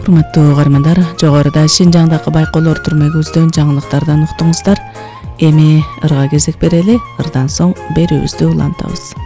Урматтуу угармандар, жогоруда Шинжаңдагы байкоолор түрмөгүбүздөн жаңылыктардан уктуңуздар. Эми ырга кезек берели, ырдан соң берүүбүздү улантабыз.